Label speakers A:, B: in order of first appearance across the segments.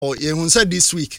A: or you said this week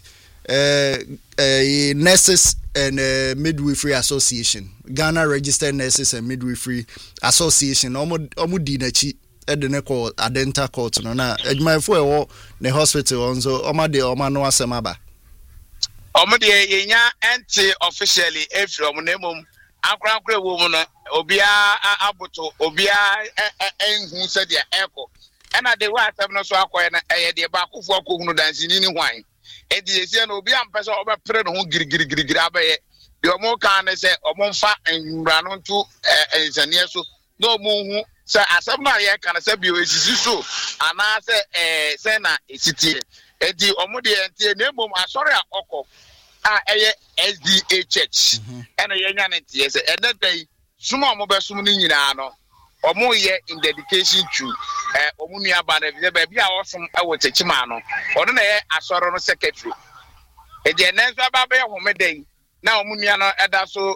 A: Nurses and Midwifery Association, Ghana Registered Nurses and Midwifery Association, Omudi Nachi, Edene called Adenta Court, na my for the hospital on so Omade Omano Asemaba.
B: Omade Yenya anti officially from Nemum, Akra woman, Obia Abuto, Obia and who said the echo. And at the right, I'm not so acquired the Baku for Kuno dancing in wine. And the Asian will be a person of a friend who grab your more kind of say, or more fat and run on to a near so no moon. So, as some man can say, you is so, and I say, Sena, it's city, Eddie Omodi and Nemo, I sorry, Oko, SDHH, and a young yes, and that day, Suma Mobile Sumini, or more year in dedication to Omunia Bana, the baby awesome, I would take Chimano, or then I saw on a secretary. And the next Baby Home Day, now Muniano Adaso.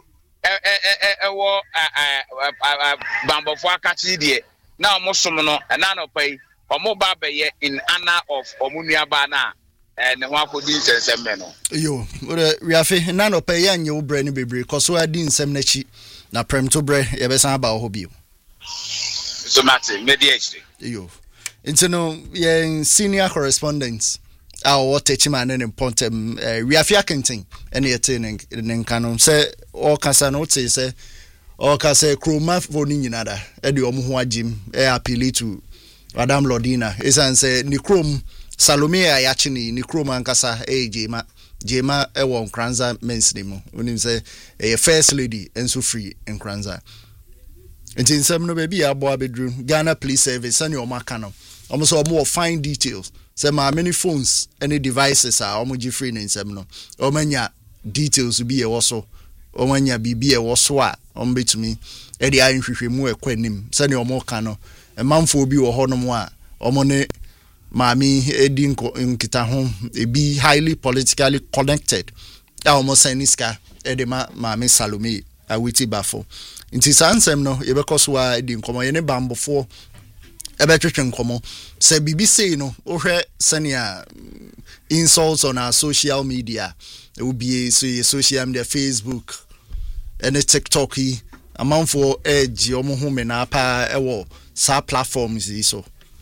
B: Bambo for Cathy, now Mosomono, and Nano pay, or more Babe in Anna of Omunia Bana, and one for this and Semeno. You, we have Nano pay and you brain baby, because we are doing some nechi, na prem to bre, Ebesan about hobby. So, Martin, mediation. You, it's no senior correspondents. Our techiman and pontem we have yakenting any attaining in canon say or casanote say or case croma for ninada eddie omuhua jim appeal to Madam Lordina is and say Nicrom Salomea Yachini Nicrom Ankasa Jema Ewon Kranza men's name when him say a first lady and so free in Kranza. And in some no baby a boy bedroom Ghana Police Service and your macano almost more fine details. Say my many phones, any devices are almost free in some no. Omanya details be a also. Omanya be a waswa on bit to me. Eddie I mu equenim. Send your more cano. A man for be or honomwa. Omone Mami Edin in Kitahom. It be highly politically connected. Almost Seniska Edema Mami Salome. A witty baffle. In his answer no, because why didn't come any bam before. Ebetwetwen komo say BBC no ohwe senia insults on our social media it will be social media Facebook and TikTok amount for edge omo ho me na pa ewo sa platforms so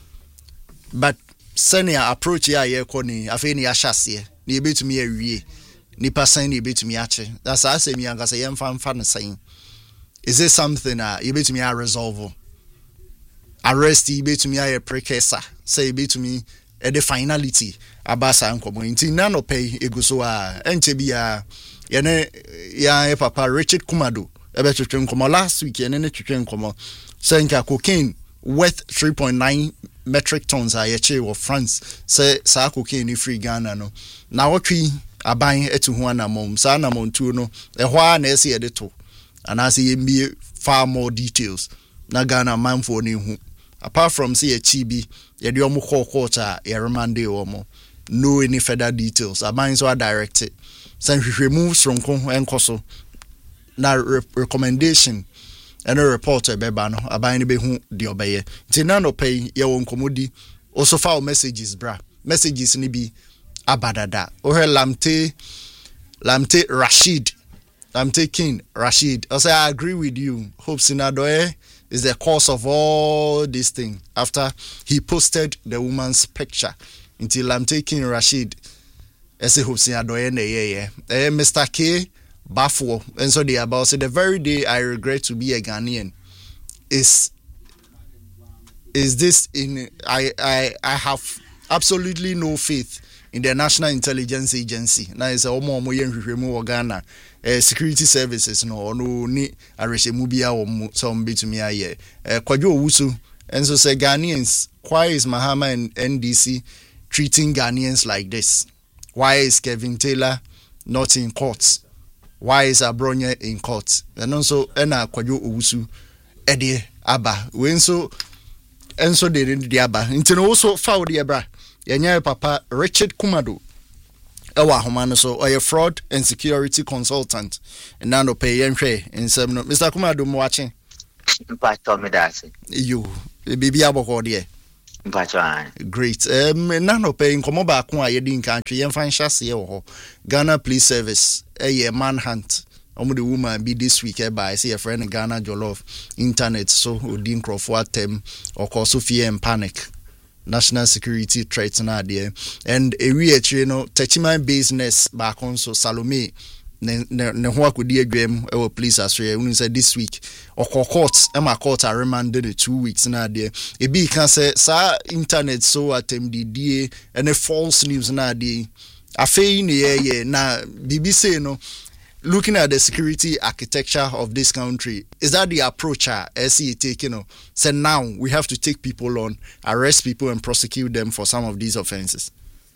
B: but senia approach ya ye koni afi ni ahyase ni ebetumi awie ni person ni ebetumi ache that's asem yanga say yemfa no saying is this something ebetumi a resolve arrest to me a precursor say to me the finality abasa nkomo nti na no pay eguso enche bia ya papa Richard Kumado ebetwetwe nkomo last week ne twetwe nkomo say nka cocaine worth 3.9 metric tons ayeche of France say sa cocaine free Ghana no na wotwi aban etu ho anamom sa anamom tu no ehwa na ese yedeto anase yembi far more details na Ghana man for ni hu. Apart from say a chibi, yedi omu quarter, yeremande omo. No any further details. Aban so directed. Since we remove from enkoso. Na recommendation and a reporter bebano. Aban be hu di obeye. Tinano pay ye won komodi. Also file messages bra. Messages ni bi abadada. Ohe lamte Rashid. Lamte King Rashid. I say I agree with you. Hope Sinadoe is the cause of all this thing after he posted the woman's picture until I'm taking Rashid as a Mr. K Bafo and so they about say the very day I regret to be a Ghanaian is this in I have absolutely no faith in the National Intelligence Agency. Now is a Ghana security services no ni arehemu bia wo some bit me aye Kwadwo Owusu and so say Ghanaians, why is Mahama and NDC treating Ghanaians like this? Why is Kevin Taylor not in court? Why is Abronya in court? And also ena Kwadwo Owusu ede aba when so and so they didn't the aba into also foul the abra yenya papa Richard Kumado ewa homano so oye fraud and security consultant and now no pay yenhwe in some Mr. Kumado mo watching
C: Pastor me that
A: you bibi aboko de Great. None of paying come back one in country and find chassis or Ghana Police Service, a manhunt. The woman be this week by see a friend Ghana Jollof internet so Odin Crawford tem or cause Sophia and panic. National security threats na there. And a reach, Techiman business back on so Salome. Ne ho akodi adwam e police asre unu say this week courts court are remanded 2 weeks na there e be can say sa internet so attempt and a false news na there afei ne na BBC looking at the security architecture of this country, is that the approach SE taking? So now we have to take people on, arrest people and prosecute them for some of these offenses.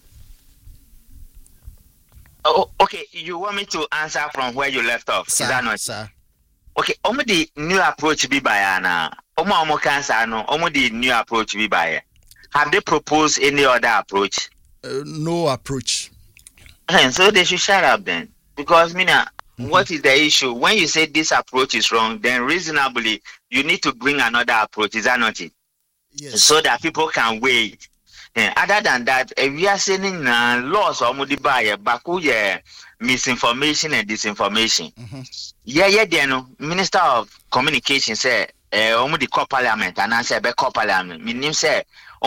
C: Oh, okay. You want me to answer from where you left off?
A: Sir,
C: is that not?
A: Sir.
C: Okay. The new approach be by Anna. The new approach be by. Have they proposed any other approach?
A: No approach.
C: And so they should shut up then, because what is the issue? When you say this approach is wrong, then reasonably you need to bring another approach. Is that not it?
A: Yes.
C: So that people can wait. Other than that, we are saying laws or misinformation and disinformation. Minister of Communication said, the core parliament, and I said, core parliament. Meaning, say,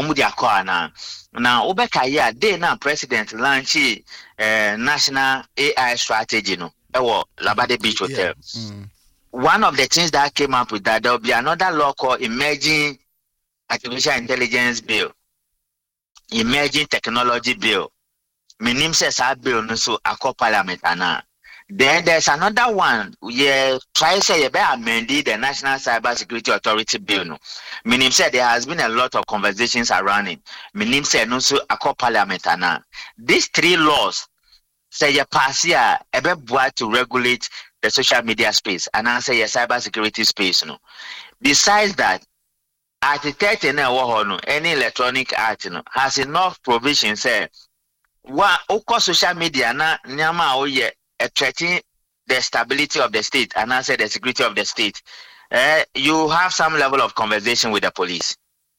C: now, Obeka, they now president launch national AI strategy. Labade Beach Hotel. One of the things that came up with that, there will be another law called Emerging Artificial Intelligence Bill. Emerging Technology Bill. Minim says that bill no so a parliament ana. Then there's another one. Try say amend the National Cyber Security Authority Bill. No. Minim said there has been a lot of conversations around it. Minim said no so a parliament ana. These three laws say you pass here to regulate the social media space and answer your cyber security space. No. Besides that, Architect any electronic art has enough provision say social media na nyama threatening the stability of the state and answer the security of the state. You have some level of conversation with the police.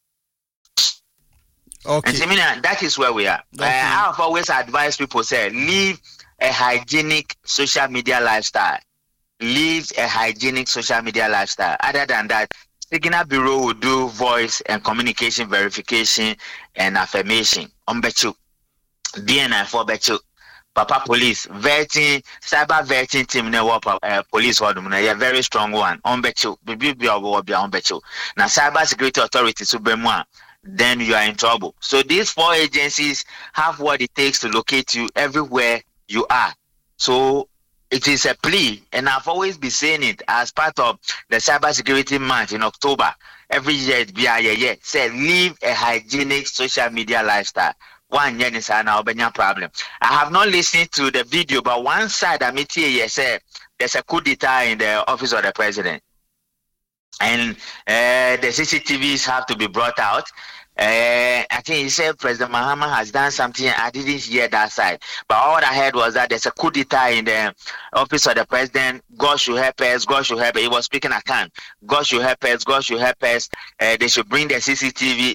A: Okay.
C: And that is where we are. Okay. I have always advised people say live a hygienic social media lifestyle. Live a hygienic social media lifestyle. Other than that, Signal Bureau will do voice and communication verification and affirmation. Bechu. DNI for Bechu. Papa Police vetting, cyber vetting team police a very strong one. Bechu. Bechu. Now cyber security authority Subemwa. Then you are in trouble. So these 4 agencies have what it takes to locate you everywhere you are. So it is a plea, and I've always been saying it as part of the Cybersecurity Month in October. Every year, say live a hygienic social media lifestyle. One year is an problem. I have not listened to the video, but one side I meet here say there's a coup d'etat in the office of the president, and the CCTVs have to be brought out. I think he said President Mahama has done something. I didn't hear that side, but all I heard was that there's a coup d'etat in the office of the president. God should help us. God should help us. He was speaking account. God should help us. God should help us. They should bring the CCTV.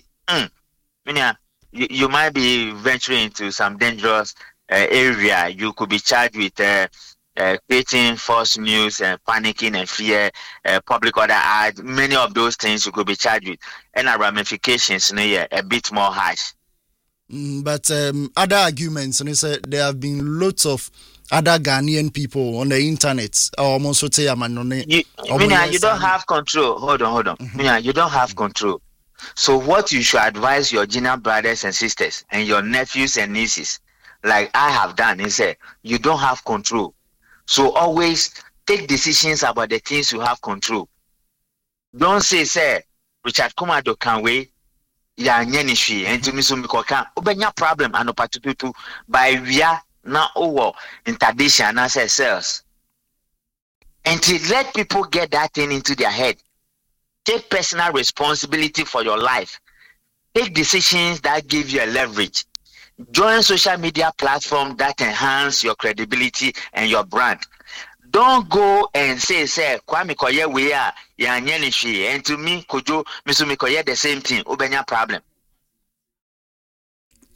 C: You might be venturing into some dangerous area. You could be charged with creating false news and panicking and fear, public order act. Many of those things you could be charged with, and our ramifications a bit more harsh.
A: But other arguments, and there have been lots of other Ghanaian people on the internet. Almost you
C: don't have control. Hold on. You don't have control. So what you should advise your junior brothers and sisters and your nephews and nieces, like I have done, is you don't have control. So always take decisions about the things you have control. Don't say, Richard Kumado can wait. Ya nyenishi and to misu mikoka obenya problem and opatutu by via na over interdiction and say sales. And to let people get that thing into their head. Take personal responsibility for your life. Take decisions that give you a leverage. Join social media platforms that enhance your credibility and your brand. Don't go and say, Kwame Koye we are ya nyenishi and to me kojo misu mikoye the same thing. Obenya problem.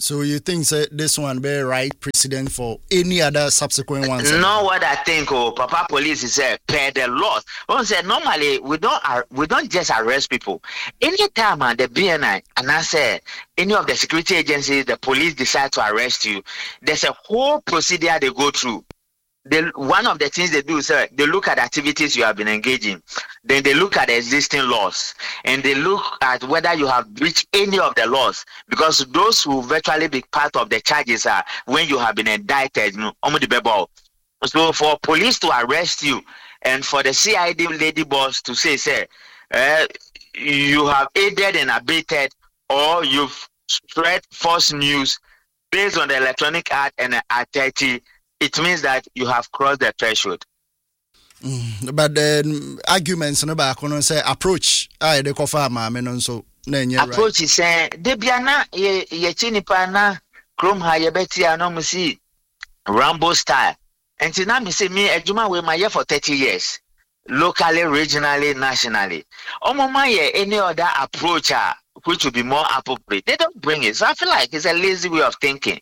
A: So you think this one be right precedent for any other subsequent ones?
C: No, what I think, Papa Police is per the laws. One said normally we don't just arrest people. Anytime the BNI and I say any of the security agencies, the police decide to arrest you, there's a whole procedure they go through. One of the things they do is they look at activities you have been engaging. Then they look at the existing laws and they look at whether you have breached any of the laws, because those who virtually be part of the charges are when you have been indicted. So for police to arrest you and for the CID lady boss to say, you have aided and abetted or you've spread false news based on the Electronic Act and the Act 30, it means that you have crossed the threshold.
A: But then arguments no back on say approach. I the cover so
C: approach is saying Debiana ye chinipa na chrome ha ye beti anomusi Rambo style. And now me say me ejuma we my year for 30 years. Locally, regionally, nationally. Omoma any other approach which will be more appropriate. They don't bring it. So I feel like it's a lazy way of thinking.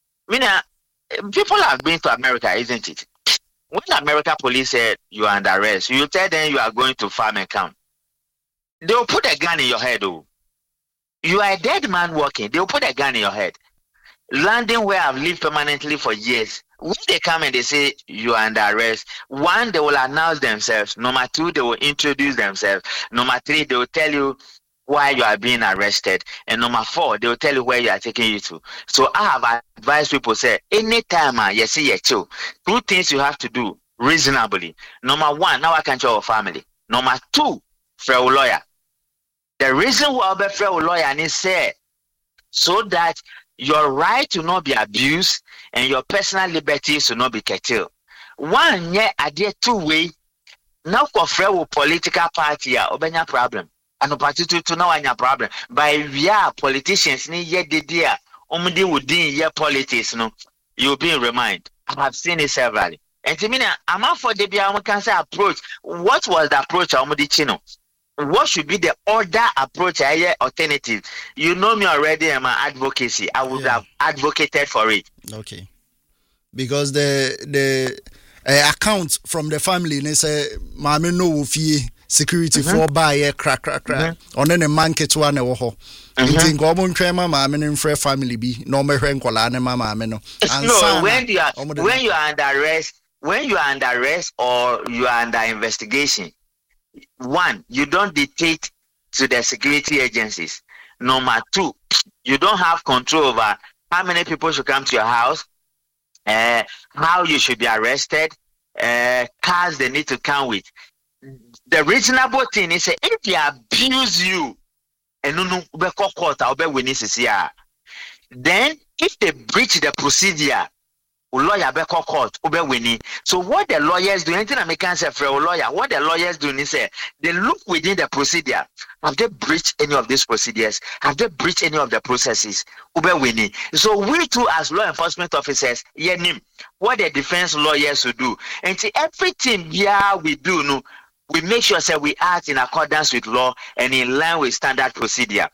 C: People have been to America, isn't it? When American police said you are under arrest, you tell them you are going to farm and camp. They will put a gun in your head. Oh, you are a dead man walking. They will put a gun in your head. Landing where I've lived permanently for years. When they come and they say you are under arrest, one, they will announce themselves. Number two, they will introduce themselves. Number three, they will tell you why you are being arrested. And number four, they will tell you where you are taking you to. So I have advised people, say, anytime you see a chill, two things you have to do reasonably. Number one, now I can show your family. Number two, for a lawyer. The reason why I for a lawyer is say so that your right to not be abused and your personal liberties to not be curtailed. One, I did two-way. Now, for political party, obenya problem. And party to now any problem. By via politicians, ni ye de dia, omudi within ye politics, no, you'll be reminded. I have seen it severally. And to me, I'm out for the cancer approach. What was the approach? Omudi chino. What should be the other approach? Alternative. You know me already. I'm an advocacy. I would have advocated for it.
A: Okay, because the account from the family, they say, "Mama no fee security for buy crack. On any market one ho." You think common trema mama in free family be no me renkola ne mama no.
C: No, when you are under arrest, or you are under investigation. One, you don't dictate to the security agencies. Number two, you don't have control over how many people should come to your house, how you should be arrested, cars they need to come with. The reasonable thing is if they abuse you, then if they breach the procedure, lawyer be court winning. So what the lawyers do, anything I make answer for a lawyer, what the lawyers do is say they look within the procedure. Have they breached any of these procedures? Have they breached any of the processes? Winning. So we too as law enforcement officers, what the defense lawyers will do. And see everything we do, no, we make sure that we act in accordance with law and in line with standard procedure.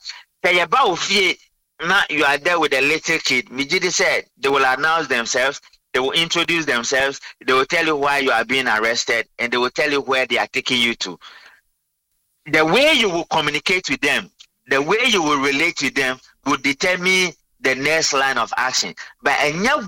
C: Now you are there with a little kid. Mijidi said they will announce themselves, they will introduce themselves, they will tell you why you are being arrested, and they will tell you where they are taking you to. The way you will communicate with them, the way you will relate with them will determine the next line of action. But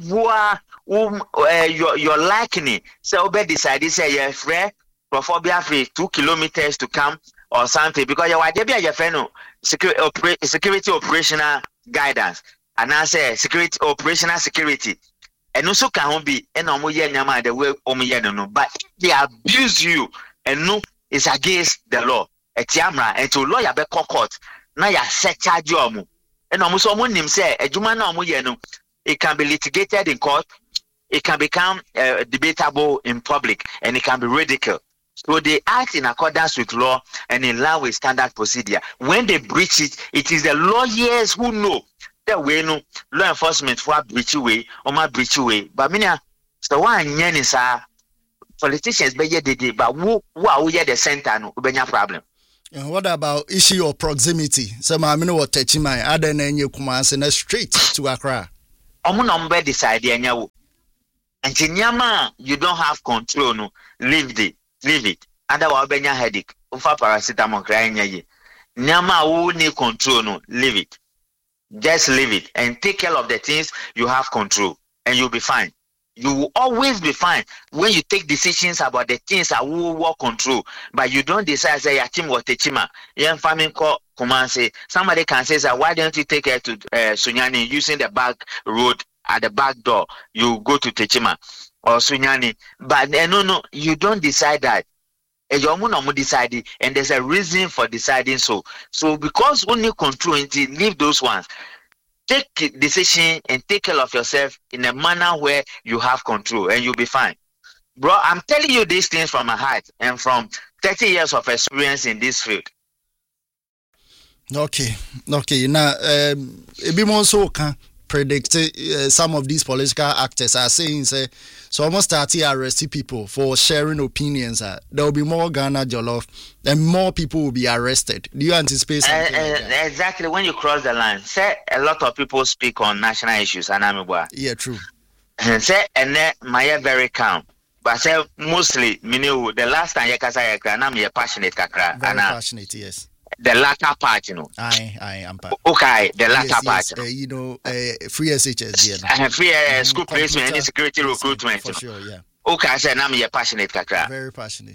C: your liking, so be decide say you're free, free 2 kilometers to come or something, because your friend security operational guidance and I say security operational security and also can be and the way no, but if they abuse you and no is against the law and to lawyer be court now you set charge and almost someone him say it can be litigated in court, it can become debatable in public, and it can be ridiculed. So they act in accordance with law and in line with standard procedure. When they breach it, it is the lawyers who know that way no law enforcement for breach way or my breach way. But so one is politicians be but who are the center no problem.
A: And what about issue of proximity? So I mean what Techima, other than you command straight to Accra.
C: Omunombe decide enyawo. And nyama you don't have control no, leave it. Otherwise benya headache. Ufa paracetamol crying ye. Nyama who need control no, leave it. Just leave it and take care of the things you have control and you'll be fine. You will always be fine when you take decisions about the things that will work control, but you don't decide say your team or techima. Young farming call command say somebody can say that why don't you take her to Sunyani using the back road at the back door? You go to Techima or Sunyani, but no, you don't decide that. You decide, and there's a reason for deciding so. So because only control it, leave those ones. Take decision and take care of yourself in a manner where you have control and you'll be fine. Bro, I'm telling you these things from my heart and from 30 years of experience in this field.
A: Okay. Now, Ebimo so can predict some of these political actors are saying, say, so almost 30 arresting people for sharing opinions. There will be more Ghana Jollof and more people will be arrested. Do you anticipate something like that?
C: Exactly. When you cross the line, say a lot of people speak on national issues.
A: Yeah, true.
C: And say, and then my very calm. But say mostly, the last time I'm passionate.
A: Very passionate, yes.
C: The latter part, you know.
A: I am part.
C: Okay, the latter part.
A: Free SHS, yeah.
C: Free school placement and security recruitment.
A: For sure, yeah.
C: Okay, I said, I'm passionate, kakra.
A: Very passionate.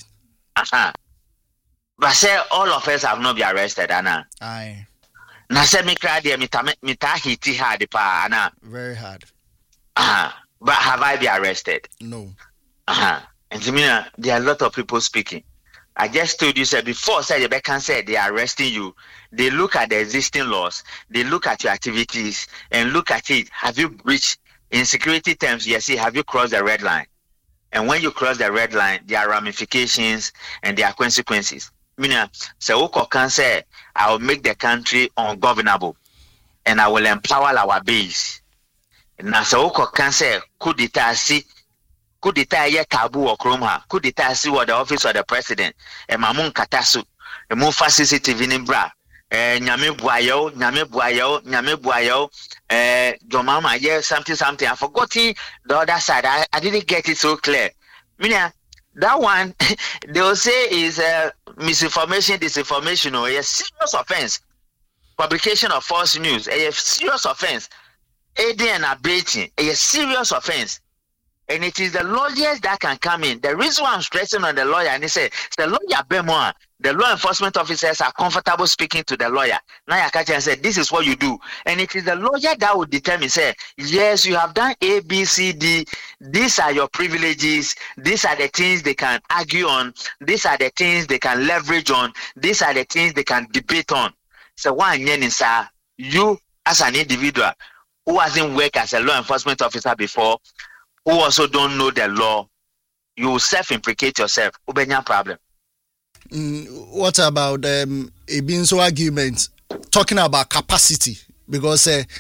C: But say all of us have not been arrested, Anna.
A: Aye.
C: Na say me cry there, me hit hard, pa, Anna.
A: Very hard.
C: But have I been arrested?
A: No.
C: And to me, there are a lot of people speaking. I just told you, sir, before the Beckham said they are arresting you, they look at the existing laws, they look at your activities, and look at it. Have you breached, in security terms, yes, have you crossed the red line? And when you cross the red line, there are ramifications and there are consequences. Meaning, so Oko can say, I will make the country ungovernable, and I will empower our base. Now, so Oko can say, could it see? Could it ye tabu or chroma? Could it see what the office of the president? And Mamun Katasu, a moon CCTV in bra. Nyame Buayo, Jomama, yes, something. I forgot it. The other side, I didn't get it so clear. Mina, that one, they will say is misinformation, disinformation, or a serious offense. Publication of false news, a serious offense. Aiding and abetting, a serious offense. And it is the lawyers that can come in. The reason why I'm stressing on the lawyer, and he said, the lawyer Bemoa, the law enforcement officers are comfortable speaking to the lawyer. Now Yakachi said, this is what you do. And it is the lawyer that will determine, say, yes, you have done A, B, C, D. These are your privileges. These are the things they can argue on. These are the things they can leverage on. These are the things they can debate on. So one year, sir, you as an individual who hasn't worked as a law enforcement officer before, who also don't know the law, you will self-implicate yourself. Ubenya problem.
A: What about Ebinso argument talking about capacity? Because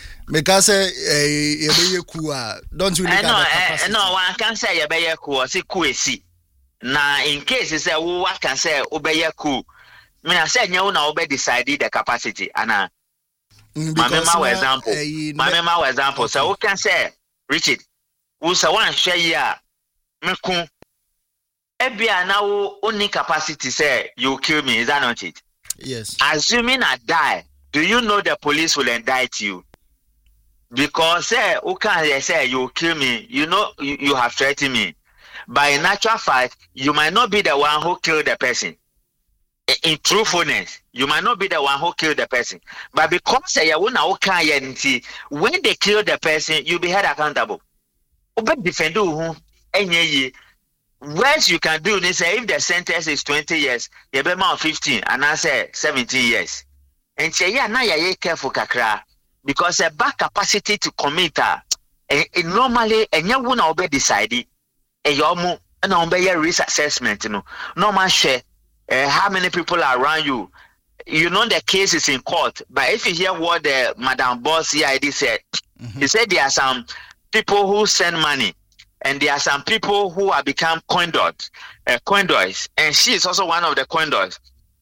A: don't you look at the capacity?
C: No, one can say yebeye ku or say kuesi. Na in case you say what can say obeye ku. Me na say nyawo na obe decide the capacity. Ana. My example. So who can say Richard? Usa one share ya meku ebia now only capacity say you kill me, is that not it?
A: Yes.
C: Assuming I die, do you know the police will indict you? Because say who can say you kill me, you know you have threatened me. But in actual fact, you might not be the one who killed the person. In truthfulness, you might not be the one who killed the person. But because when they kill the person, you'll be held accountable. Defend worst you can do is say if the sentence is 20 years, you be more 15 and I say 17 years. And say yeah, now you careful kakra because a back capacity to commit normally and you won't obey decide and you obey risk assessment, you know. Normal share how many people are around you. You know the case is in court, but if you hear what the Madam Boss CID said, he said there are some people who send money, and there are some people who have become conduits, and she is also one of the conduits.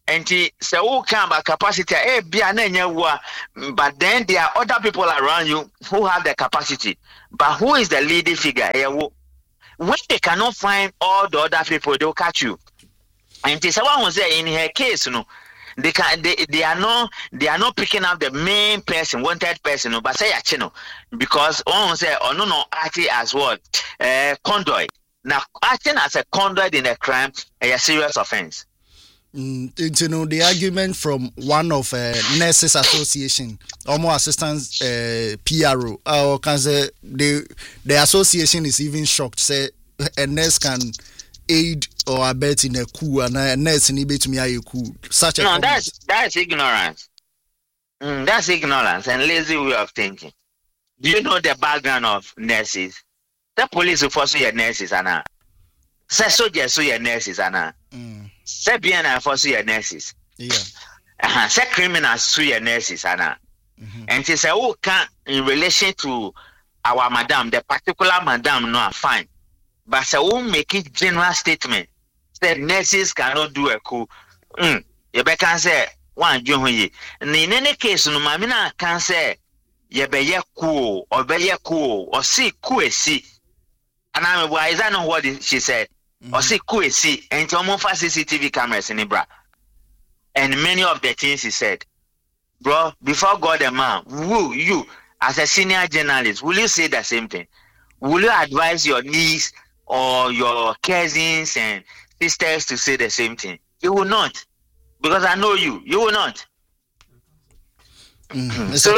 C: And say, who come about capacity? But then there are other people around you who have the capacity. But who is the leading figure? When they cannot find all the other people, they will catch you. And someone was there in her case, they are not picking up the main person, wanted person, but say because one say acting as what conduit. Now acting as a conduit in a crime is a serious offense.
A: The argument from one of nurses association, almost assistants PRO, or can say the association is even shocked. Say a nurse can aid or abet in a coup, and a nurse in to me a coup. Such a
C: no, that's ignorance. That's ignorance and lazy way of thinking. Do you know the background of nurses? The police will force your nurses, Anna. Say soldiers, so your nurses, Anna. Say BNI force your nurses. Yeah. Say criminals sue your nurses, Anna. And she say, oh, can in relation to our madam, the particular madam, no, fine. But say, who make it general statement? Say nurses cannot do a coup. You can say one John. In any case, no mamina can say ye be ye coup or see coup see. And I'm why is that not what she said? Or see coup see and to more CCTV cameras in Ibra. And many of the things he said, bro, before God and man, will you as a senior journalist, will you say the same thing? Will you advise your niece or your cousins and sisters to say the same thing? You will not, because I know you. You will not. So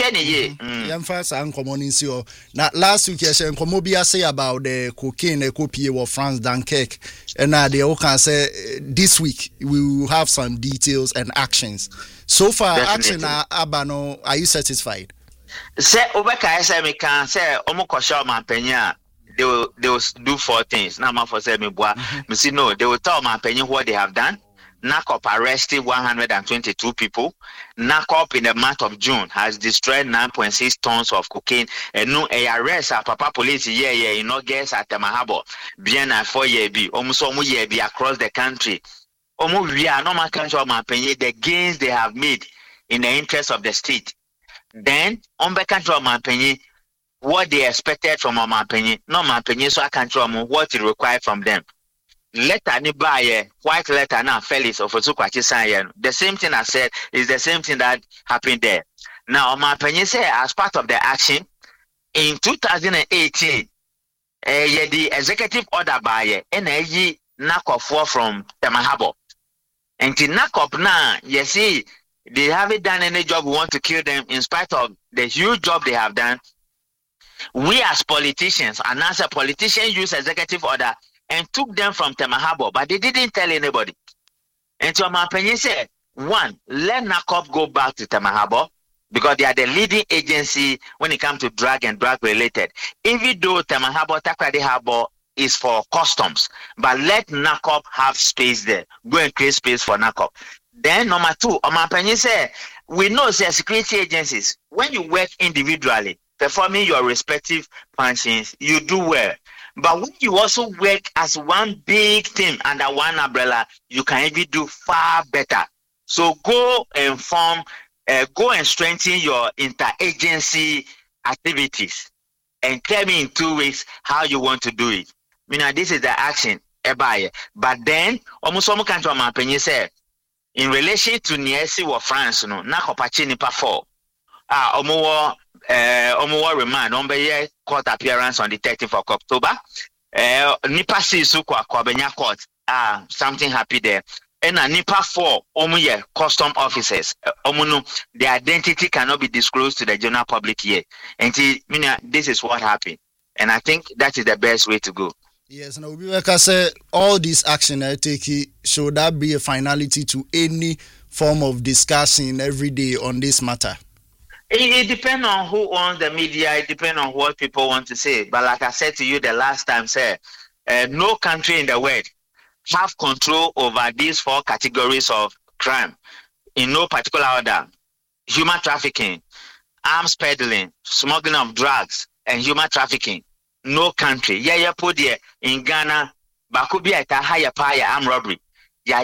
A: now last week I Komobia say about the cocaine a copy of France Dunkirk, and they all can say this week we will have some details and actions. So far, action Abano, are you satisfied?
C: Say Obeka say can say Omokosha Mampenya. They will do 4 things. Now, for say me boy, no, they will tell my opinion what they have done. NACOP arrested 122 people. NACOP in the month of June has destroyed 9.6 tons of cocaine. And no arrest at Papa Police in August at Mahabo. Bien at 4 years be almost be across the country. Almost we are no man country of my opinion. The gains they have made in the interest of the state. Then on the country of my opinion, what they expected from my opinion, not my opinion, so I can't tell them what it required from them. Letter ni buy white letter now Felix of Osukwachi sign. The same thing I said is the same thing that happened there. Now my opinion say as part of the action in 2018, the executive order by NAG NACOP from Temahabo. And to NACOP now, you see, they haven't done any job. We want to kill them in spite of the huge job they have done. We as politicians, and as a politician use executive order and took them from Temahabo, but they didn't tell anybody. And so my opinion said, one, let NACOP go back to Temahabo because they are the leading agency when it comes to drug and drug related. Even though Temahabo, Takrady Harbor is for customs, but let NACOP have space there. Go and create space for NACOP. Then number two, my opinion said, we know that security agencies, when you work individually, performing your respective functions, you do well. But when you also work as one big team under one umbrella, you can even do far better. So go and strengthen your interagency activities and tell me in 2 weeks how you want to do it. This is the action. But then, almost some country of my opinion say, in relation to Niesi or France, no, na kopachi nipa 4. Remand on the court appearance on the 30th of October. Nipa Sisu kwa Benya court. Something happy there. And a Nipa 4 custom officers. The identity cannot be disclosed to the general public yet. And this is what happened. And I think that is the best way to go.
A: Yes, now we can say all this action I take, should that be a finality to any form of discussion every day on this matter?
C: It depends on who owns the media. It depends on what people want to say. But like I said to you the last time, sir, no country in the world have control over these 4 categories of crime in no particular order: human trafficking, arms peddling, smuggling of drugs, and human trafficking. No country. Put there in Ghana, Bakubia higher armed robbery. Yeah.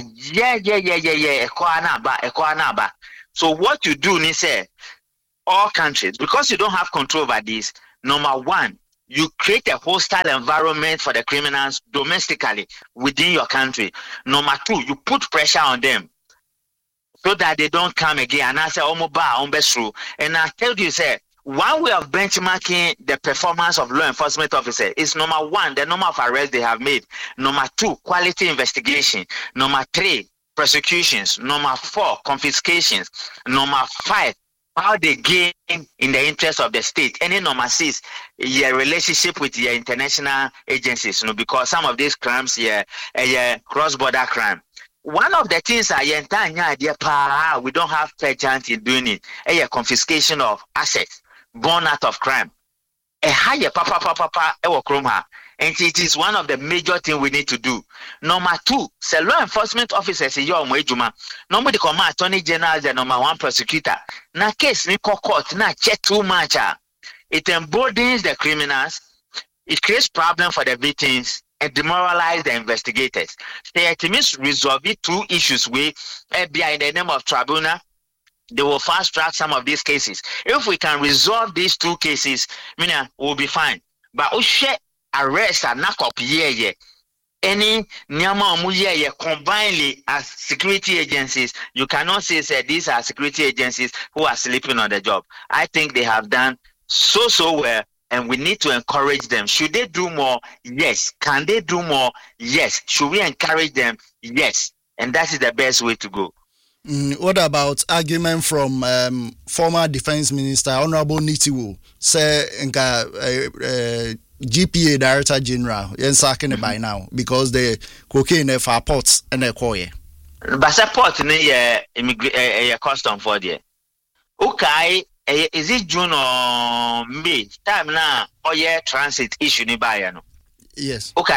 C: Ekwanaba. So what you do, ni say, all countries, because you don't have control over this, number one, you create a hostile environment for the criminals domestically within your country. Number two, you put pressure on them so that they don't come again. And I say, and I tell you, say, one way of benchmarking the performance of law enforcement officers is number one, the number of arrests they have made. Number two, quality investigation. Number three, prosecutions. Number four, confiscations. Number five, how they gain in the interest of the state. And then number six, your relationship with your international agencies, because some of these crimes here, cross-border crime. One of the things we don't have fair chance in doing it, a confiscation of assets born out of crime. And it is one of the major things we need to do. Number two, say law enforcement officers in your nobody come attorney general the number one prosecutor. Na case ni court na check too much. It emboldens the criminals, it creates problems for the victims, and demoralize the investigators. They at least resolve two issues with FBI in the name of tribunal. They will fast track some of these cases. If we can resolve these two cases, we'll be fine. But we share arrest and knock up any nyama combinedly as security agencies. You cannot say these are security agencies who are sleeping on the job. I think they have done so well, and we need to encourage them. Should they do more? Yes. Can they do more? Yes. Should we encourage them? Yes. And that is the best way to go.
A: What about argument from former Defense Minister Honorable Nitiwo? Say GPA Director General sacking by now because the cocaine for ports and the coy.
C: But support a custom for the okay. Is it June or May? Time now, transit issue ni bayano.
A: Yes.
C: Okay,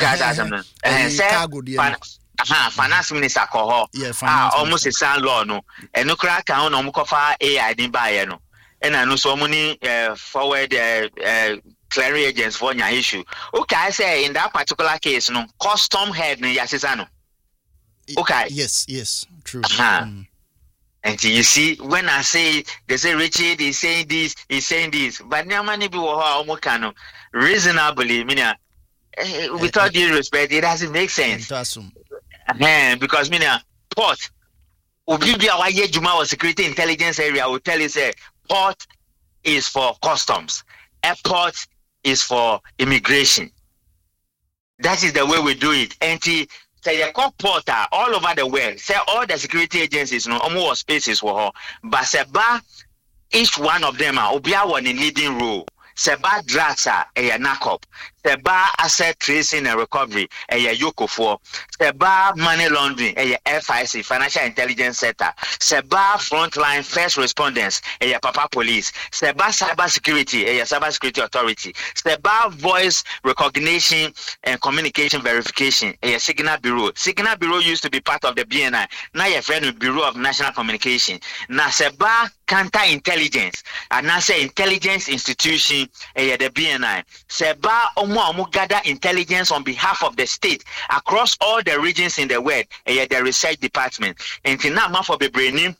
C: finance minister call almost a sound law no, and no crack on Omukofa AI didn't buy no, and I know so many forward clearing agents for your issue. Okay, I say in that particular case, no custom head ni Yasisano. Okay.
A: Yes, true.
C: And you see, when I say, they say Richard is saying this, but now many people are almost reasonably, with all due respect, it doesn't make sense. Because port, Juma security intelligence area will tell you say port is for customs, airport is for immigration. That is the way we do it. And say you call porter all over the world. Say all the security agencies, almost spaces for her. But seba each one of them are one in leading role. Seba drugs are a knock-up. Seba asset tracing and recovery, a Yoko for. Seba money laundering, a FIC, Financial Intelligence Center. Seba frontline first responders, a Papa Police. Seba cyber security, a cyber security authority. Seba voice recognition and communication verification, a Signal Bureau. Signal Bureau used to be part of the BNI. Now your friend with Bureau of National Communication. Now Seba counter-intelligence, and now say intelligence institution, the BNI. Seba omu gather intelligence on behalf of the state across all the regions in the world, the research department. And now for the braining,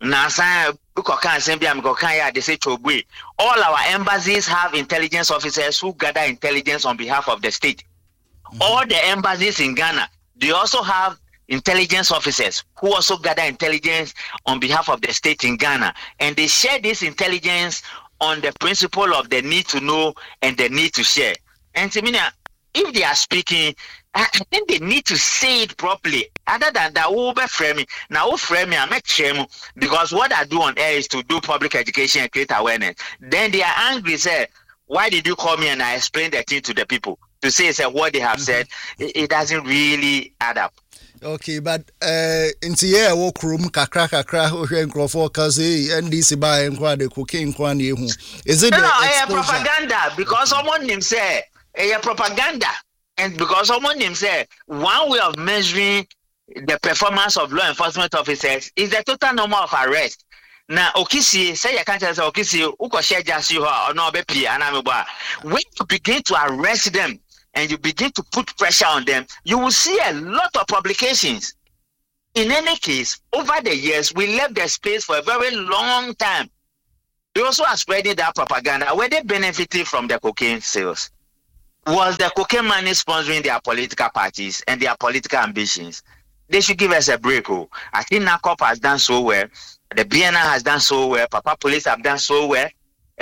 C: they say all our embassies have intelligence officers who gather intelligence on behalf of the state. All the embassies in Ghana, they also have intelligence officers who also gather intelligence on behalf of the state in Ghana, and they share this intelligence on the principle of the need to know and the need to share. And if they are speaking, I think they need to say it properly. Other than that, because what I do on air is to do public education and create awareness. Then they are angry, say, why did you call me? And I explain the thing to the people to say what they have said. It doesn't really add up.
A: Okay, but into here walk room kakra for cause NDC buy and the cocaine is it
C: propaganda? Because someone named say propaganda, and because someone named say one way of measuring the performance of law enforcement officers is the total number of arrests. Now, Okisi say you can't say Okisi uko share just you or no be anameba. When you begin to arrest them and you begin to put pressure on them, you will see a lot of publications. In any case, over the years, we left the space for a very long time. They also are spreading that propaganda. Were they benefiting from the cocaine sales? Was the cocaine money sponsoring their political parties and their political ambitions? They should give us a break. Oh. I think NACOP has done so well. The BNI has done so well. Papa Police have done so well.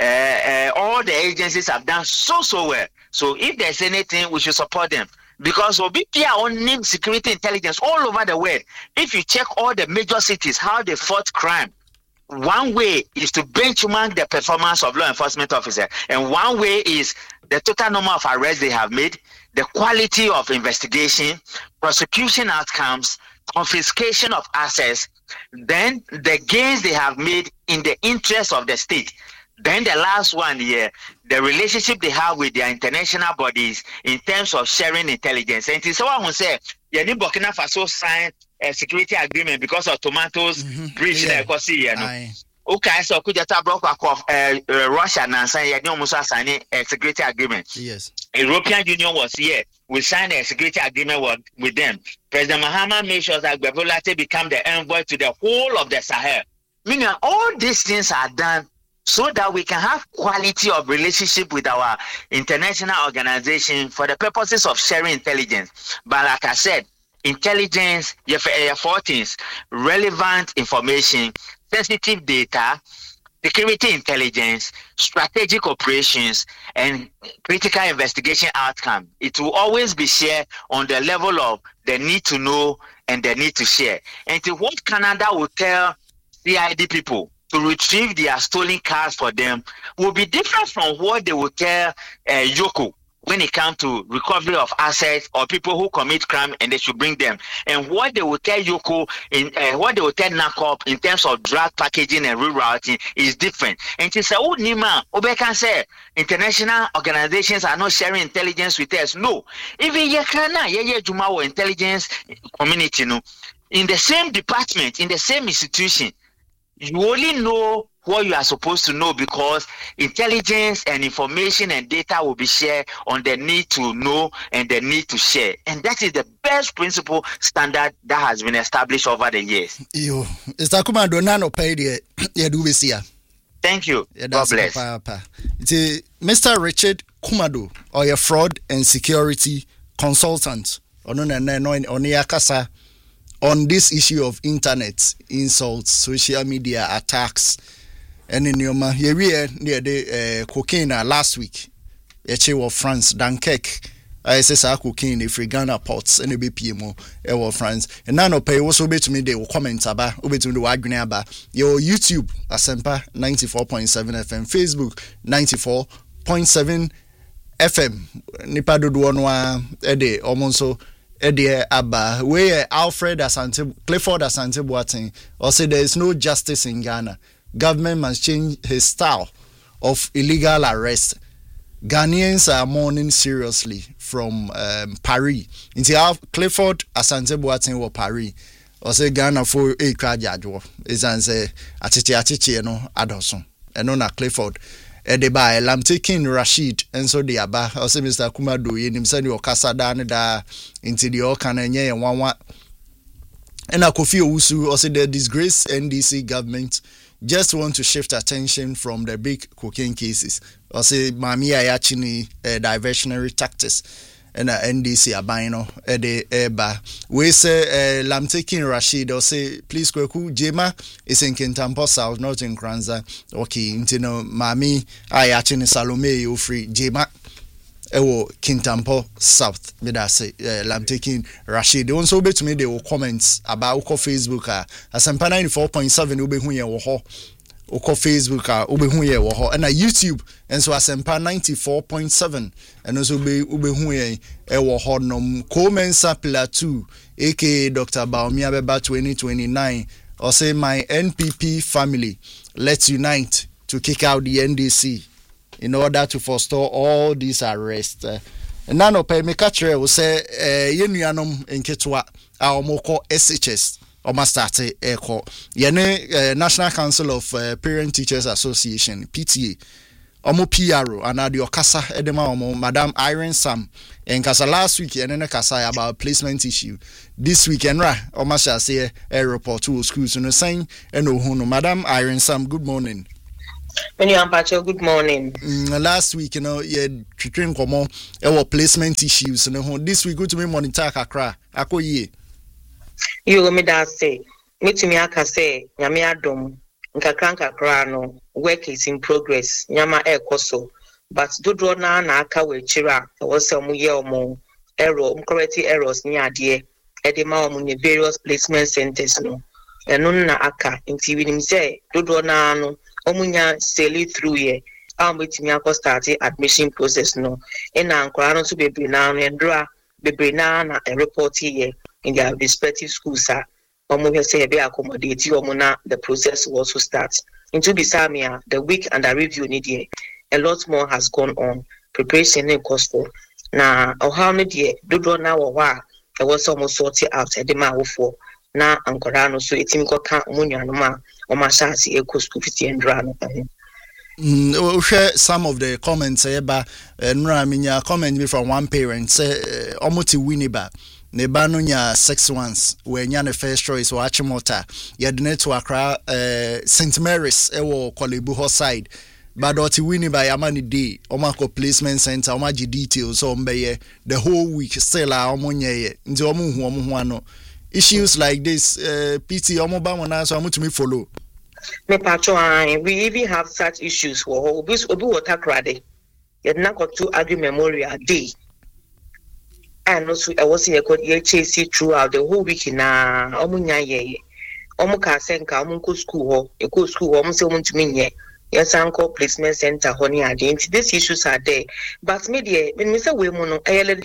C: All the agencies have done so well. So if there's anything, we should support them. Because OBP are on security intelligence all over the world. If you check all the major cities, how they fought crime, one way is to benchmark the performance of law enforcement officers. And one way is the total number of arrests they have made, the quality of investigation, prosecution outcomes, confiscation of assets, then the gains they have made in the interest of the state. Then the last one here, the relationship they have with their international bodies in terms of sharing intelligence. And someone who said, Burkina Faso signed a security agreement because of tomatoes breaching the ecosystem. Okay, so could you tell Russia and say you almost signing a security agreement?
A: Yes.
C: European Union was here. We signed a security agreement with them. President Mahama made sure that Gbebolate become the envoy to the whole of the Sahel. Meaning all these things are done so that we can have quality of relationship with our international organization for the purposes of sharing intelligence. But like I said, intelligence, four things: relevant information, sensitive data, security intelligence, strategic operations, and critical investigation outcome. It will always be shared on the level of the need to know and the need to share. And to what Canada will tell CID people to retrieve their stolen cars for them will be different from what they will tell Yoko when it comes to recovery of assets or people who commit crime and they should bring them. And what they will tell Yoko, what they will tell NACOP in terms of drug packaging and rerouting is different. And she said, oh, Nima, Obeka said, international organizations are not sharing intelligence with us. No. Even Yekana, Jumawa intelligence community, no, in the same department, in the same institution, you only know what you are supposed to know because intelligence and information and data will be shared on the need to know and the need to share. And that is the best principle standard that has been established over the years.
A: Yo, is that Kumado Nano paid here?
C: Thank you. God bless.
A: Mr. Richard Kumado, or your fraud and security consultant, on this issue of internet insults, social media attacks, and in your here near the cocaine last week, of France, Dunkirk, I say cocaine if Ghana ports and a BPMO ever France, and none of pay also bet me they will comment about over to the Wagner your YouTube Asempa 94.7 FM, Facebook 94.7 FM, Nipado Duanwa Ede Omonso. Eddie Abba, where Clifford Asante Boateng, or say there is no justice in Ghana. Government must change his style of illegal arrest. Ghanaians are mourning seriously from Paris. Until Clifford Asante Boateng or Paris, or say Ghana for a crowd is answer Atichi no Adolson, and on a Clifford. Edeba Lamtekin Rashid and so the Aba also Mr. Kumado in himself or Casadana da into the Okananye and one and Kofi Owusu also the disgraced NDC government just want to shift attention from the big cocaine cases. Also Mami Ayachini diversionary tactics and NDC abino the eba we say Lamtekin Rashid or say please kweku Jema is in Kintampo South, not in Kranza. Okay, intino Mami Ayachini Salome Ufri Jema ewo Kintampo South. Me da say Lamtekin Rashid. They also bet me they will comments about Facebook Asempa 94.7 ube hunye wo ho. Oko Facebook ube hunye wo ho, and YouTube and so Asempa 94.7 and also ube hunye wo ho nom Comensa Pillar 2 aka Dr. Baumia Beba 2029 or say my NPP family let's unite to kick out the NDC in order to forestall all these arrests. And nano pay me catcher will say yenuanom enketwa omoko SHS Omastarte Echo Yene National Council of Parent Teachers Association PTA omo PRO and the okasa edema omo Madam Irene Sam and kasa last week and then kasa about placement issue this week and omo shall say a report to schools no saying and no Madam Irene Sam, good morning.
D: Good morning.
A: Last week, you know, you train komo our placement issues. You know, this week go to me monitor kakra. Ako ye.
D: You me that say. Me to me aka say. Nyame adom. Nkakra no. Work is in progress. Nyama koso. But do na aka we chira. Was some ye omo error. Corrective errors ni adie. Edema omo ni various placement centers no. Eno na aka. Inti winim say do na no. Omunya sailing through here. Waiting to start the admission process no. And now Korano to be now and draw be now and report here in their respective schools. Omunya say be accommodate you the process will also start. Into Bisamia, the week and the review need here. A lot more has gone on. Preparation and cost for. Now how many do now or why I was almost sorted out at the mouth for. Na Ankorano so etim ko ka munya no ma o ma shasi eco school fiti endra no
A: we share some of the comments eba nra minya comment me from one parent say omoti winiba ne ba no nya 6 months we nya the first choice wa Achimota ye de to Accra St Mary's e wo Kolebu ho side but oti winiba yamani day o ma ko placement center o ma gi details so mbeye the whole week still a omonye ye nti omo hu ano. Issues like this, PT Omobama, so I'm to follow.
D: We even have such issues for Obi Water Crade. You're not got to argue Memorial Day. And also, I was in a code HAC throughout the whole week in Omunya ye. Omuka Senka, Omunko school, a good school, almost to me. Yes, uncle placement center, honey, identity. These issues are there. But media, when Mr. Wemono,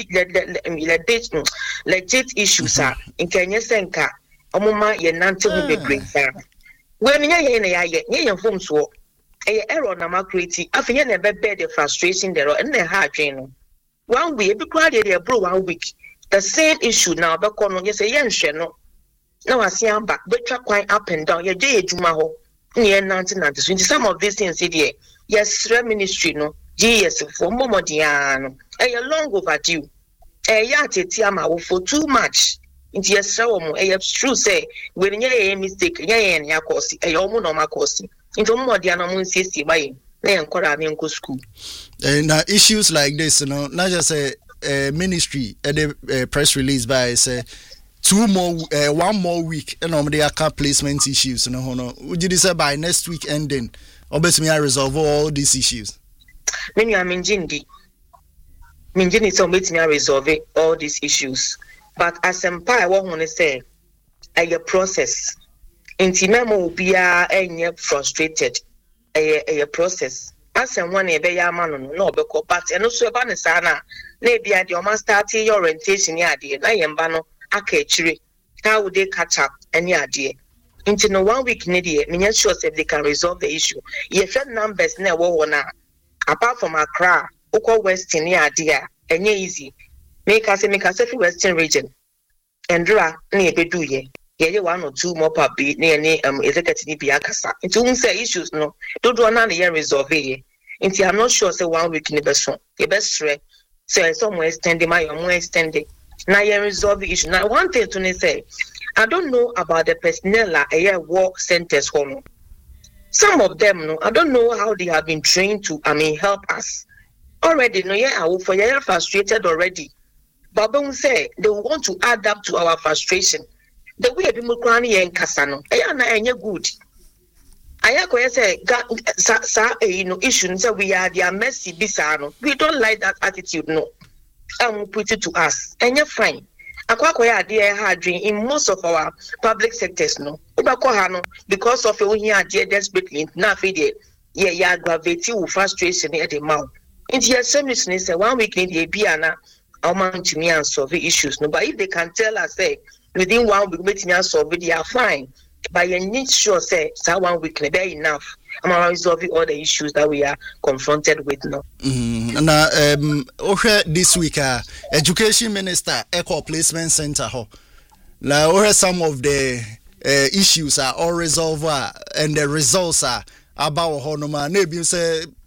D: legit issues are in Kenya Senka, Omuma, ye Nanti will be great. When you're from so, a error nama creating, I feel never bear the frustration there and the hard train. 1 week, every crowd area bro 1 week. The same issue now, but on yes, a young channel. Now I see I'm back, but quite up and down, your day, Jumaho. Near 1990, some of these things here, yes, ministry no, GS for Momodiano, a long overdue, a yate tiama for too much. Into yes, so true say, when ye mistake, ye and Yakosi, a yomonoma cosi, into Modiano Munsi by then Koraminko school.
A: Now, issues like this, you know, not just a ministry at the press release by say. 1 more week and on the account placement issues no would you say by next week ending obviously I resolve all these issues
D: many I mean Jindy so me resolve all these issues but as empire what want to say a process intimemo be a frustrated a process as one e be ya man no be ko but and also ba ne sana na bia de o ma start your orientation ya de na yemba no akechire how would they catch up any idea into no 1 week needie me sure say they can resolve the issue ye fed numbers na wo na apart from Accra oko western ni idea enye easy make us for western region endra na ebedu ye 1 or 2 more per be na executive ni bia kasa into say issues no do na na resolve ye into I'm not sure say 1 week ni be so ye best say somewhere extending my more extending. Now you resolve the issue. Now one thing to say, I don't know about the personnel at a work centers home. Some of them, no, I don't know how they have been trained to, help us. Already, no, yeah, I will for you frustrated already. But when say they want to add up to our frustration, the way people crying and Casano, I good. I say, issues that we are their messy bisano. We don't like that attitude, no. Put it to us, and you're fine. Akwakoya idea hard in most of our public sectors, no. Because of your idea desperately, now feed yeah, aggravate with frustration at the mouth. Into your service, 1 week in the Biana, I'll mount to me and solve the issues. No, but if they can tell us, say, within 1 week, meeting and solve it, they are fine. But you need sure, say, so 1 week, they're enough. I'm resolving all the issues that we are confronted with now.
A: Now, this week, Education Minister, Eco Placement Center, now, some of the issues are all resolved and the results are about Honoma. Maybe say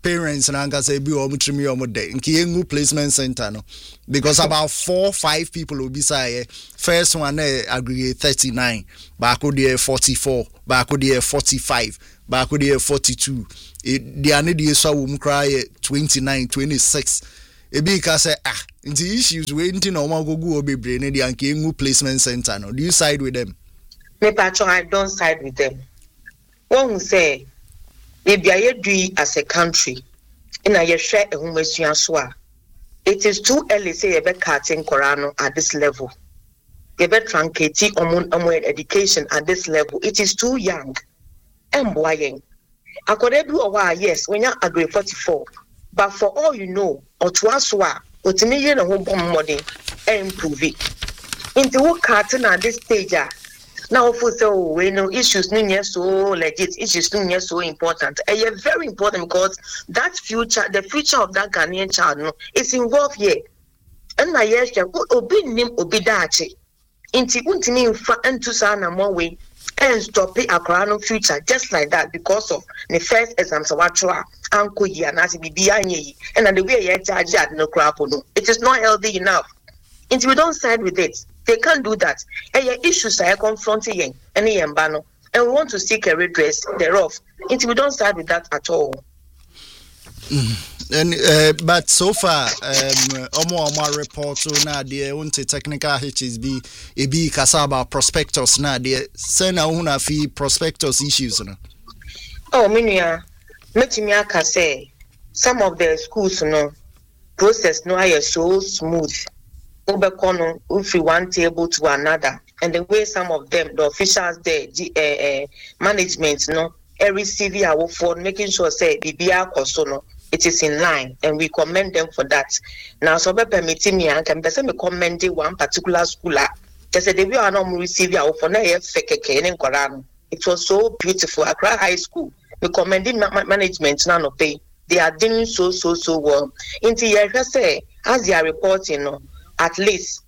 A: parents and anka say be omutrimi omode nki engu placement center no because about 4-5 people will be say first one aggregate 39 back there 44 back there 45 back there 42 the anedi so wum cry 29 26 ebi ka say the issues waiting no ma go go bebre ne the anki engu placement center no do you side with them?
D: Me patron, I don't side with them. One say if you do as a country in a share a human it is too early say you be cutting Korano at this level. You be truncating education at this level. It is too young. And boying. According to our yes, when you agree 44. But for all you know, or to us what to me a home money and improve it. Into what cutting at this stage. Now, for so we know issues no so legit, issues no so important. And they're very important because that future, the future of that Ghanaian child, no, is involved here. And I yes, obi nim obi dachi. Inti untimi infa entu sana more way and stop it akrano future just like that because of the first exam so wachwa anko here na si bibia nyi and the way you charge at no crap no. It is not healthy enough. Inti we don't side with it. They can't do that. And your issues are confronting any embano, and we want to seek a redress thereof. Until we don't start with that at all.
A: And but so far, omo report so na the unte technical HSB ebi kasa about prospectus na the send una fi prospectus issues no.
D: Oh, minia, metimi aka say some of the schools no process no are so smooth. Ubekono from one table to another, and the way some of them, the officials there, management, no, every CV I work for, making sure say BBR Kosono, it is in line, and we commend them for that. Now, so permitting me, I can me commend one particular school. They said they are not receiving our for it was so beautiful. Accra High School, we commending management now no pay. They are doing so well. Into your say as they are reporting, no. At least,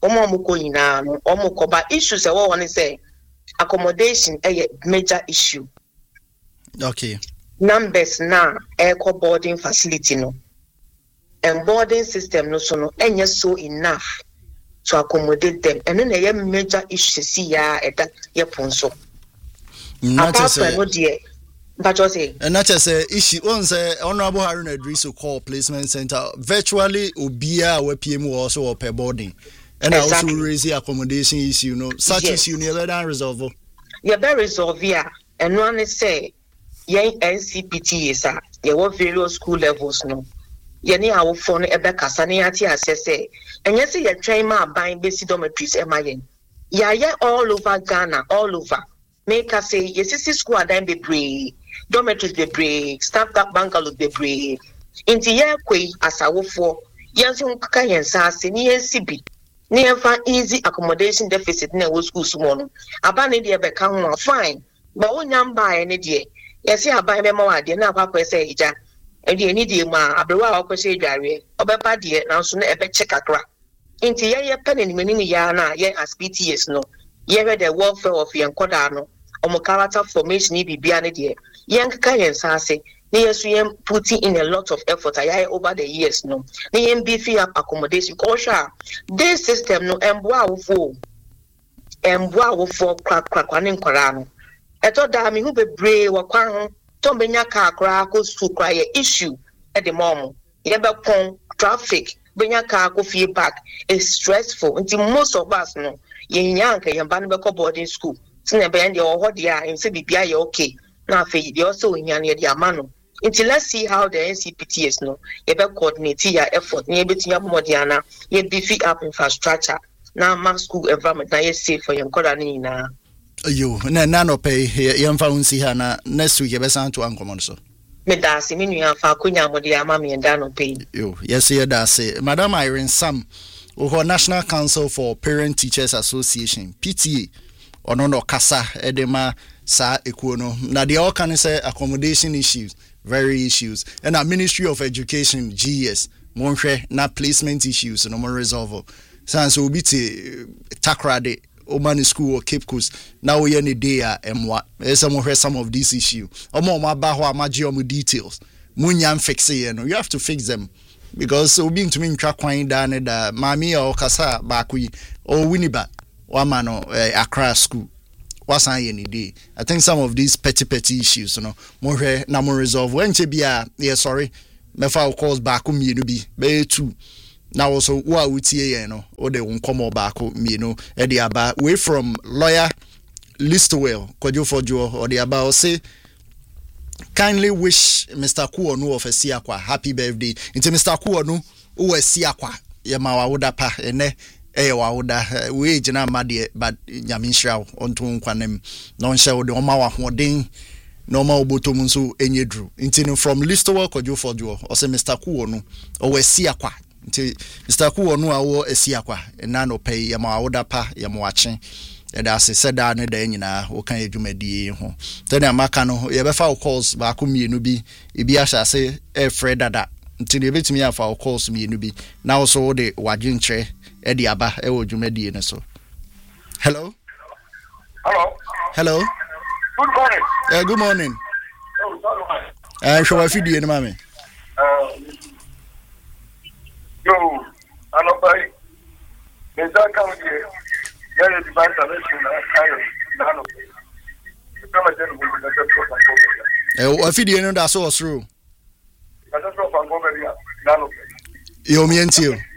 D: but issues I want to say accommodation a major issue.
A: Okay.
D: Numbers now air boarding facility no, and boarding system no so enough to accommodate them, and then a major issue see ya at that yaponso. Apart from no dear. But say,
A: and not just a issue. Once Honorable Harun Idrisu call placement center virtually Obia where PM also or per boarding, and exactly. Also raise the accommodation issue. No, such issue never done resolve.
D: You better resolve here, and one is say, yeah, NCPT is at your various school levels. No, you need our phone ebe kasaniati assess, and yes, you train my buying basic dormitories. MIN, yeah, all over Ghana, all over. Make us say, yes, this school then be brave. Dormitories be brave, staff that bungalows be brave. In the year quay as I work for, yes, you can say, near CB, near for easy accommodation deficit near school small. Abandon the become fine, but when you buy any day, yes, I buy me more, dear, now Papa say, and you need you, ma, a brewer or say, Jerry, or Papa dear, now soon ever check a crack. Into your pen in many yana, ye as PTS no, ye read the welfare of young Codano. Or character formation be beyond the young clients are say, yes, we am putting in a lot of effort over the years. No, they am beefy up accommodation. Kosha, this system no emboa for crack one in Korano. I thought that me who be brave or quang, Tombenya car crack to cry issue at the moment. Yeba pong traffic, bring your car go feedback is stressful until most of us know. Young and Banabako boarding school. Bend your what they are and say be okay. Now they also in your mano. Until let's see how the NCPTs know. You better coordinate your effort, near between your Modiana, you beefy up infrastructure. Now my school environment now is safe for your Kodanina.
A: You nano pay young found see Hannah next week. You better to uncommon so.
D: Medasi, meaning Facunia Modia, mammy and Dano pay. You,
A: yes, here that's it. Madam Irene Sam, who National Council for Parent Teachers Association, PTA. Ono kasa edema sa ekuno na they all can say accommodation issues, very issues, and our Ministry of Education GS monhwe na placement issues no more resolve sans obi te takrade Omani School or Cape Coast now we any day emwa some of these issues omo ba ho amaji omo details munyam fix you know you have to fix them because obi ntumi ntwa kwan da ne da mami o kasa ba ko yi o winiba wa ma no Accra school wasan ye ni dey. I think some of these petty issues you know mo hwe na mo resolve when che bia yeah sorry me fa calls back ko mienu bi be 2 now also wa wutie ye no o de nkomo back ko mienu e dey aba way from lawyer Listowell Kojofojo or the about say kindly wish Mr. Kuonu of Esiakwa happy birthday. Into Mr. Kuonu who Esiakwa yama wawuda pa ene wawuda we jina madie but nyamishra onto nkwanem no nhyɛ wo de oma wa hoden no ma obotom nso enyedru. Into from Listowell Kojofojo or say Mr. Kuonu o Esiakwa. Into Mr. Kuonu awo Esiakwa na no pay yama wawuda pa yama wache that's said that ne da nyina wo kan adwumadie ho then amaka no ye be fa calls ba ko mienu bi e bi ahya se Fred dada nti ne betimi afa calls mienu bi now so de wagyentre e de aba e wo adwumadie ne so. Hello good
E: morning
A: good morning show afi die ne mame
E: yo alobai meza kan die yeah, the bank
A: I feed you that so through. You mean to you?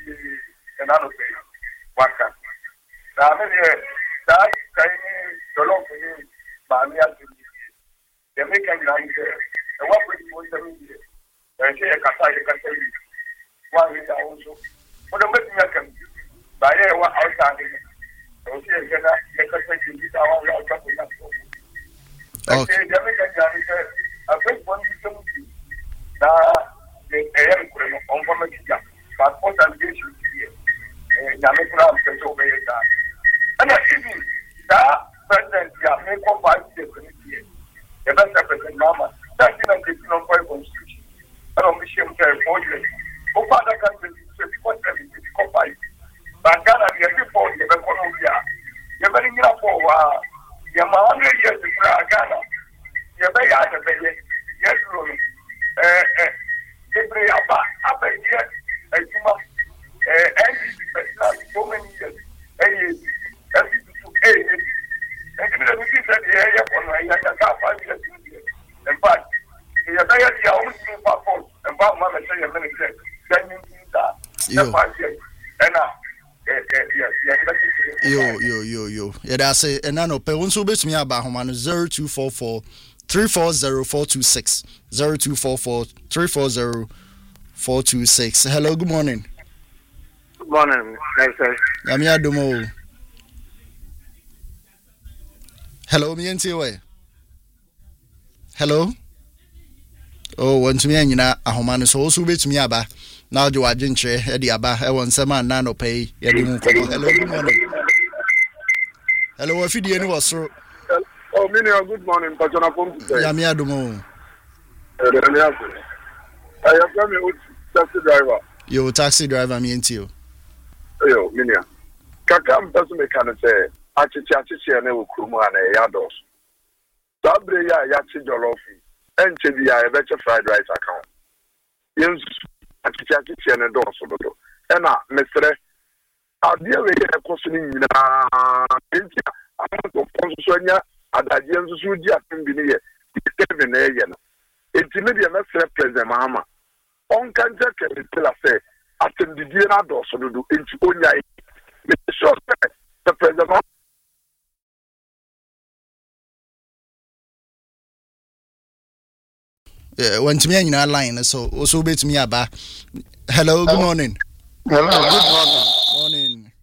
A: Yo. Yeah, that's it. And I know pe won't so bet me about home 0244 340 426 0244 340 426. Hello, good morning.
E: Good morning, nice sir.
A: I'm Yadumo. Hello, me and hello. Oh, want to me and ahomanu so also bet me aba. Now do I drink Eddie Aba? I want some man nano pay. Hello, good morning. Hello, if you didn't was so.
E: Oh, Minia, good morning, Pachana Pump.
A: Yamia Dumo.
E: I have come with taxi driver.
A: Yo, taxi driver, me and you.
E: Yo, Minia. Kakam doesn't make an say. Achichi and Ukuma and a Yados. Sabre Yachi Jolofi. And Chivia, a better fried rice account. Yes, Achichi and a dorsal. And Mr. I deal with a questioning in a Sonia, and I just would just be near 7 a.m. It's maybe a message present, Mamma. On can tell us, say, after the dinner dorsal do into Onya. Mr. The president.
A: Went to me in our line, so also bit me about. Hello, good morning.
E: Hello, good
A: morning.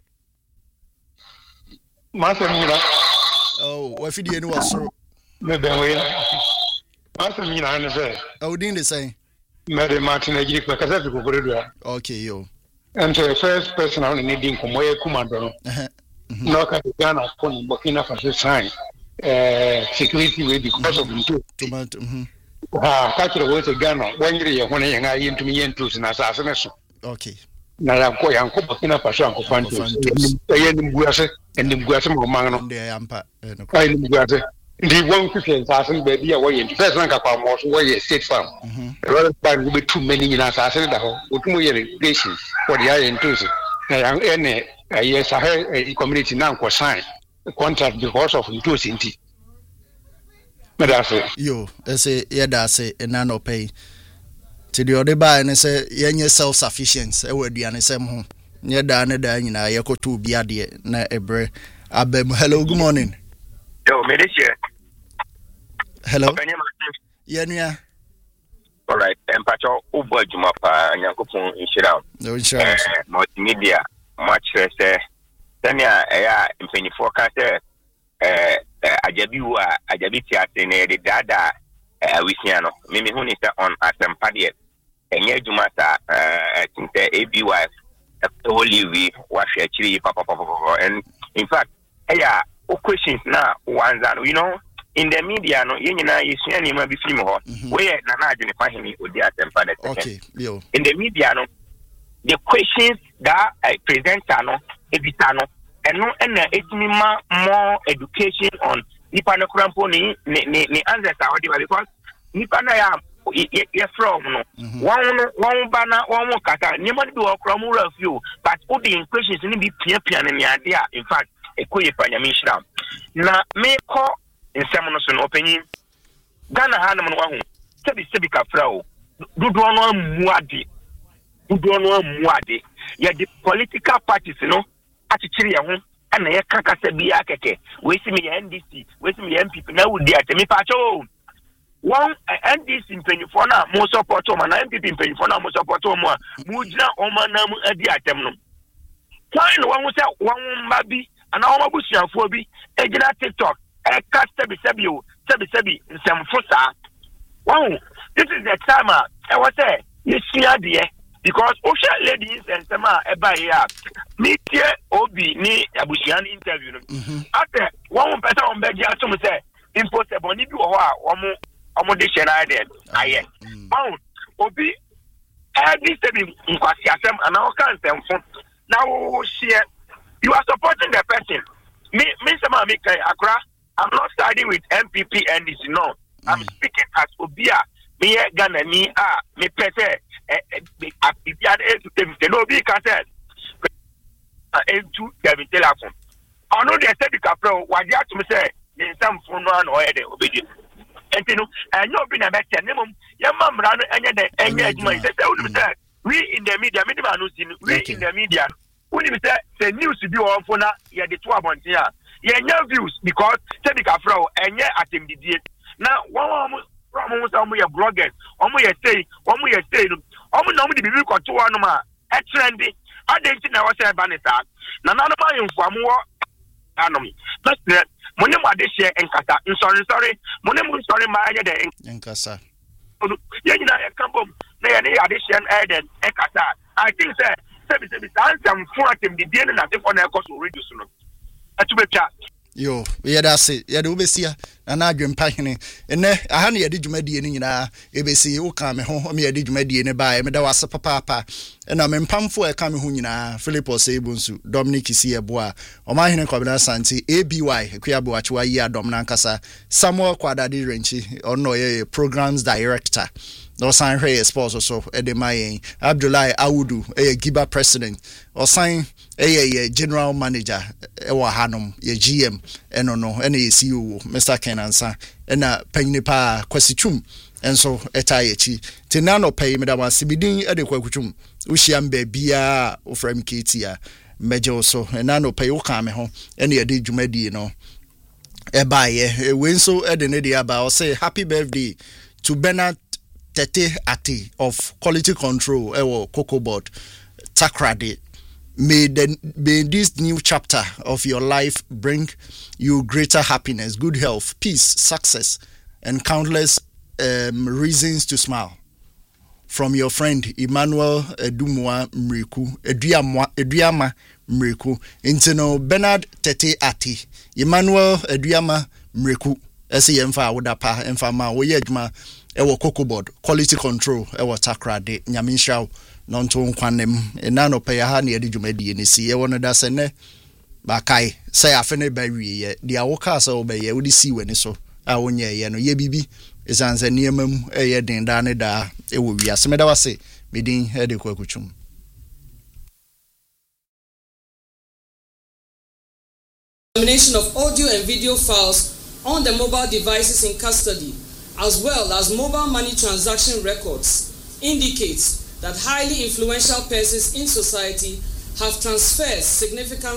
E: Master Mina.
A: Oh, what if you was so?
E: Maybe Master Mina, I say.
A: Oh, didn't say?
E: Madam Martin, I give a
A: okay, yo.
E: And the first person on needing from where Kumando. No, Ghana, Burkina Faso sign security way because of
A: tomato.
E: Catch the words of Ghana, 1 year when I into me and to assassination.
A: Okay.
E: Now I'm going to Burkina Faso and the Guasa and the Guasa Mangano. I
F: the one quick assassin baby away in first rank upon most way state farm. Rather than be too many in assassin that with more irrigation for the iron tools. Yes, I heard a community now was signed a contract because of two cinti. But that's it.
A: Yo, that's it. Yeah, that's it. And no pay. To the other buy and say, you're self sufficient. I would be an SM. Near down the day, you know, you go to be a dear, na ebre. Hello, good morning.
G: Yo, Medicare.
A: Hello. Yeah.
G: All right. Empacho Uber Jumapa and Yakupon Insurance.
A: No insurance.
G: Multimedia, much less. Tanya, in penny forecast, Ajabi Tiatine, the Dada, Wisiano, Mimi Hunista on Asampadiet, and Yajumata, I think the ABY, Holy we wash actually, Papa, and in fact, questions now, ones that you know. In the media, no, you know, you see any maybe film or where Nana identify him with the attempt.
A: Okay, yo.
G: In the media, no, the questions that I present, no, evitano, and no, and it's more education on Nipana Crampo, ni answers are because Nipana, you're from no, one banner, one more kata, nobody do a cramura of you, but all the questions need to be pian in the idea, in fact, a quick panyamisha. Now, may call. In Samonos and opinion, Ghana Hanaman Wahu, Sebica Frau, Dudono Muadi, yet the political parties, you know, at Chiria, and a Kakasabiake, wasting me NDC, wasting me MPP, now would be at me pacho. One NDC in Penifona, most of Potoma, and MPP in Penifona, most of Potoma, Mujna Omanam at the Atemnum. Fine, one was out one baby, and all Bushian Phobi, Egina TikTok. Sebi some fossa. Wow, this is the time I was there. You see, because Osha ladies and some here. Meet here, Obi, ni Abushian interview. After one person on bed, you say, impossible, need to one audition I did. I found Obi, this Sebi in Kwasiasem and all kinds of fun. Now, you are supporting the person. Me, Mr. Mika Accra. I'm not siding with MPP and this, no. I'm speaking as Obia. Me Ghana me me pete if you had to no be cassette into the telephone. I know they said the capro, what you have to say, in some phone or obedience. And you know, and you've been a better name. Your mum ran and we in the media, we in the media. When you say news to be on for now, yeah, the 12 months here. Yeah, views because Sebica Frau and yeah, at him did. Now, one from some way bloggers, one way say, normally be record to one more, a trendy. I didn't think I was a banner. None of my for more anomy. That's that. Monema this year and Kata. Sorry. Monema sorry, my other in Kasa. Yeah, you know, I come home. They are the addition added and Kata. I think that some for him the dinner and I think on a cost will reduce.
A: Yo, yeah, that's it. Yeah, the Ubesia and I dream packing. And I honey, I did you medi in ABC, who come home, me, I did you medi in a buy, and there was a papa. And I'm in Pamfo, coming home, Philip or Sabunsu, Dominic is here, boy, or my hand Cobra Santi, ABY, Quiabuachua, Domnancasa, Samuel Quadadi Renchi, or no, programs director. No sign her sponsor so Edemaye Abdullah Awudu a Giba president or sign a general manager ewa Hanum ye GM eno no ene CEO Mr. Kenansa ena panyinipa kwasichum enso etayechi tinano pay medama sibidin ede kwakuchum uhyiam ba bia ofram ketia meje so enano pay wo kan me ho ene ede dwumadi no ebaye we nso ede ne dia ba o say happy birthday to Bernard Tete Ati of Quality Control Cocoa Board Takrade. May this new chapter of your life bring you greater happiness, good health, peace, success, and countless reasons to smile. From your friend Emmanuel Edumwa Mriku, Eduyama Mriku, into Bernard Tete Ati, Emmanuel Eduyama Mriku, SEMFA Wodapa, Enfama, Woyedma. Ewo Cocoa Board Quality Control ewo Takrade Nyaminshaw nonto nkwanem enano pe ha na yedi dwumadi ni si ewo no da se ne bakai say afene ba wie ye dia wo ka se wo be ye wo di si weni so a wonye ye no ye bibi esanse niema mu eye den da ne da e wo wi aseme da wase medin hede kwakutwum.
H: Examination of audio and video files on the mobile devices in custody, as well as mobile money transaction records, indicates that highly influential persons in society have transferred significant